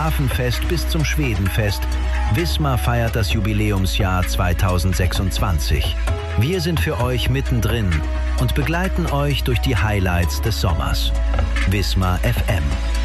Hafenfest bis zum Schwedenfest, Wismar feiert das Jubiläumsjahr 2026. Wir sind für euch mittendrin und begleiten euch durch die Highlights des Sommers. Wismar FM.